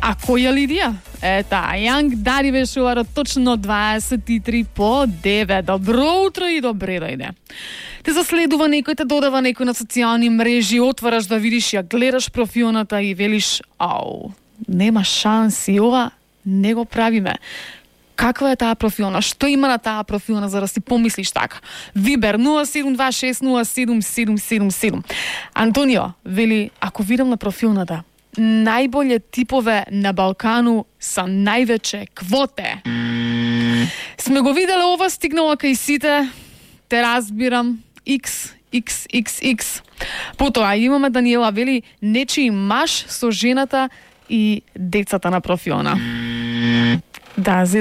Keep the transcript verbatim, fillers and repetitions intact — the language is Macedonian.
А која Лидија? Ета, Јанг Дари вешувара точно дваесет и три по девет. Добро утро и добре дојде. Те заследува некој, те додава некој на социјални мрежи, отвараш да видиш, ја гледаш профилната и велиш, ау, нема шанси, ова не го правиме. Каква е таа профилна? Што има на таа профилна за да си помислиш така? Вибер нула седум два шест нула седум седум седум седум. Антонио вели, ако видам на профилната, најболje типове на Балкану са највече квоте. Сме го виделе ова, стигнала кај сите, те разбирам, X, X, X, X. Потоа имаме Даниела, вели, нечи маж со жената и децата на профилна. Да,